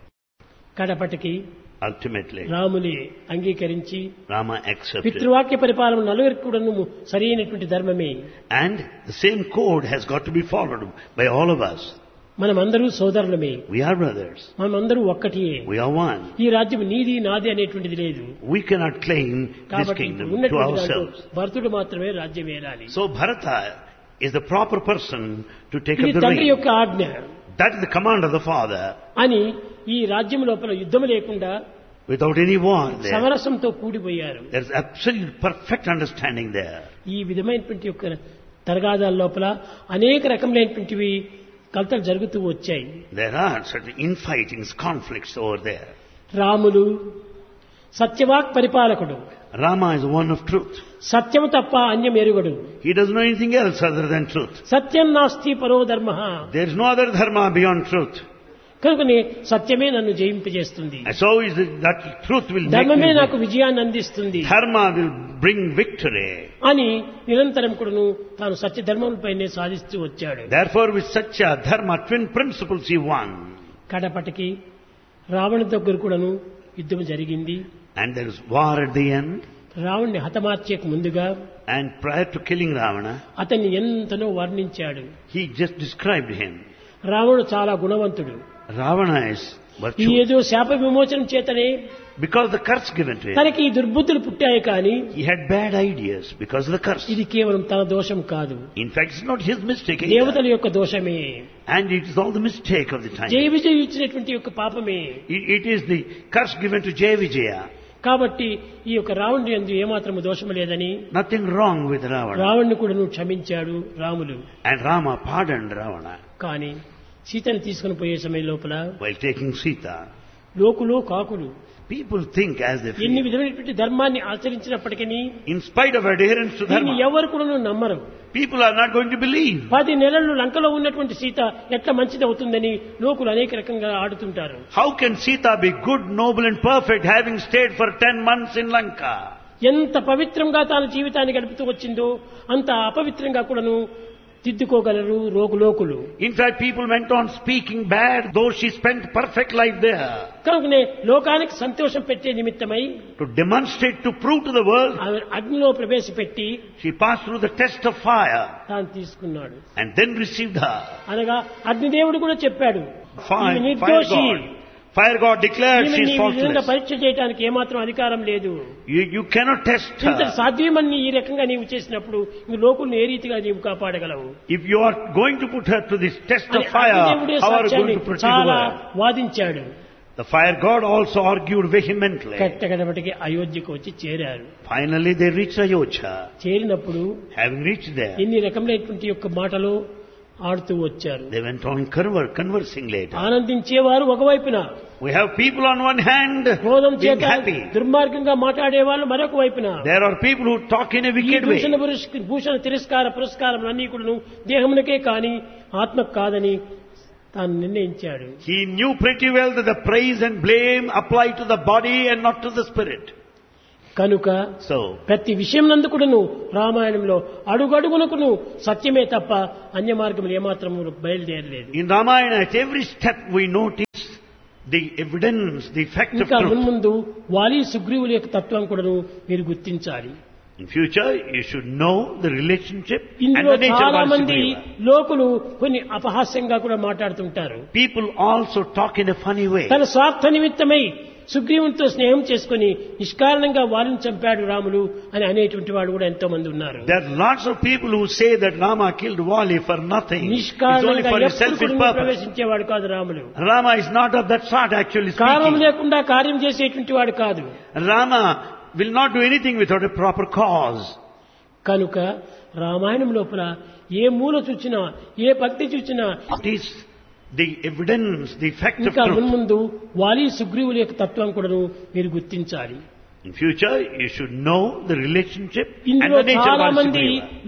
కడపటికి Ultimately, రాముని అంగీకరించి Rama accepted. పితృవాక్య పరిపాలన నలుగురికి కూడా సరైనటువంటి ధర్మమే. And the same code has got to be followed by all of us. మనమందరూ సోదరులమే, We are brothers. మనమందరూ ఒక్కటియే. We are one. ఈ రాజ్యం నీది నాది అనేటువంటిది లేదు. We cannot claim this కాబట్టి kingdom to ఉన్నటువంటి దాంట్లో ourselves. భరతుడు మాత్రమే రాజ్యం ఏలాలి. So Bharata is the proper person to take ఇది up the తండ్రి reign. యొక్క ఆజ్ఞ That is the command of the father. అని ఈ రాజ్యం లోపల యుద్ధం లేకుండా Without any war there. సమరసంతో కూడిపోయారు. There is absolute perfect understanding there. ఈ విధమైనటువంటి యొక్క తరగాదాల లోపల అనేక రకములైనటువంటివి కలతలు జరుగుతూ వచ్చాయి. There are certain infightings, conflicts over there. Ramulu సత్యవాక్ పరిపాలకుడు, Rama is one of truth. సత్యము తప్ప అన్యం ఎరుగడు. He doesn't know anything else other than truth. సత్యం నాస్తి పరో ధర్మ. There is no other dharma beyond truth. కనుకనే సత్యమే నన్ను జయింపజేస్తుంది, And so is it that truth will make ధర్మమే me నాకు విజయాన్ని అందిస్తుంది dharma will bring victory. అని నిరంతరం కూడాను తాను సత్య ధర్మములపైనే సాధిస్తూ వచ్చాడు. Therefore with satya, dharma, twin principles he won. కడపటికి Ravana దగ్గర కూడాను యుద్ధం జరిగింది. And there is war at the end. రావణ్ణి హతమార్చేక ముందుగా And prior to killing Ravana, అతన్ని ఎంతనో వర్ణించాడు. he just described him. రావణుడు చాలా గుణవంతుడు. Ravana is ఈ virtuous. ఏదో శాప విమోచనం చేతనే Because the curse given to him. తనకి ఈ దుర్బుద్ధులు పుట్టాయి కానీ He had bad ideas because of the curse. ఇది కేవలం తన దోషం కాదు, In fact, it's not his mistake దేవతల either. యొక్క దోషమే. And it is all the mistake of the time. జయ విజయం ఇచ్చినటువంటి యొక్క పాపమే. It is the curse given to Jaya Vijaya. కాబట్టి ఈ యొక్క రావణుడి యందు ఏమాత్రము దోషము లేదని Nothing wrong with Ravana. రావణ్ణి కూడా క్షమించాడు Ramulu. And Rama pardoned Ravana కానీ సీతను తీసుకుని పోయే సమయం లోపల while taking Sita. లోకులు కాకులు People think as they ఎన్ని feel. విధమైనటువంటి ధర్మాన్ని ఆచరించినప్పటికీ In spite of adherence to దీన్ని dharma, ఎవరు కూడా నమ్మరు. people are not going to believe. 10 నెలలు లంకలో ఉన్నటువంటి సీత ఎట్లా మంచిది అవుతుందని లోకులు అనేక రకంగా ఆడుతుంటారు. How can Sita be good, noble and perfect having stayed for 10 months in Lanka? ఎంత పవిత్రంగా తాను జీవితాన్ని గడుపుతూ వచ్చిందో అంత అపవిత్రంగా కూడాను దిద్దుకోగలరు లోకులు. In fact, people went on speaking bad, though she spent perfect life there. కనుకనే లోకానికి సంతోషం పెట్టే నిమిత్తమై To demonstrate, to prove to the world, ఆమె అగ్నిలో ప్రవేశపెట్టి she passed through the test of fire తాను తీసుకున్నాడు. and then received her. అనగా అగ్నిదేవుడు కూడా చెప్పాడు, ఈమె Fire నిర్దోషి, God. Fire God declared ఈమె she is నీ విధంగా faultless. పరీక్ష చేయడానికి ఏమాత్రం అధికారం లేదు. You cannot test ఇంత her. సాధ్యమని ఈ రకంగా నీవు చేసినప్పుడు ఈ లోకుల్ని ఏ రీతిగా నీవు కాపాడగలవు If you are going to put her to this test అని of fire, అగ్నిదేవుడే how are you సాక్ష్యాన్ని going to protect చాలా her? వాదించాడు. The fire God also argued vehemently. కట్టగడబటికి అయోధ్యకు వచ్చి చేరారు. Finally they reached Ayodhya. చేరినప్పుడు Having reached there, ఎన్ని రకములైనటువంటి యొక్క మాటలు ఆడుతూ వచ్చారు. they went on conversing later. ఆనందించేవారు ఒకవైపున, We have people on one hand క్రోధం being చేత happy. దుర్మార్గంగా మాట్లాడే వాళ్ళు మరొక వైపున. There are people who talk in a ఈ wicked way. భూషణ తిరస్కార పురస్కారం అన్నీ కూడా దేహమునకే కాని ఆత్మకు కాదని తాను నిర్ణయించాడు. He knew pretty well that the praise and blame apply to the body and not to the spirit. కనుక So, ప్రతి విషయం నందు కూడాను రామాయణంలో అడుగడుగునకును సత్యమే తప్ప అన్య మార్గములు ఏమాత్రము బయలుదేరలేదు. in Ramayana, at every step we notice the evidence, the fact of ఇంకా truth. మున్ముందు వాలి సుగ్రీవుల యొక్క తత్వం కూడాను మీరు గుర్తించాలి. In future, you should know the relationship and ఇందులో the nature చాలా of మంది Sugriva. లోకులు కొన్ని అపహాస్యంగా కూడా మాట్లాడుతుంటారు. People also talk in a funny way. తన స్వార్థ నిమిత్తమై సుగ్రీవునితో స్నేహం చేసుకుని నిష్కారణంగా వాలిని చంపాడు రాములు అని అనేటువంటి వాడు కూడా ఎంతో మంది ఉన్నారు. There are lots of people who say that Rama killed Wali for nothing. It's only నిష్కారణంగా for his ఎప్పుడు selfish కూడా purpose. ప్రవేశించేవాడు కాదు Ramulu. Rama is not of that sort, actually కారణం speaking. లేకుండా కార్యం చేసేటువంటి వాడు కాదు. Rama will not do anything without a proper cause. కనుక రామాయణం లోపల ఏ మూల చూచినా ఏ భక్తి చూచినా It is the evidence, the fact of ఇంకా truth. మున్ముందు వాలి సుగ్రీవుల యొక్క తత్వం కూడాను మీరు గుర్తించాలి. In future, you should know the relationship and ఇందులో the nature చాలా of మంది Sugriva.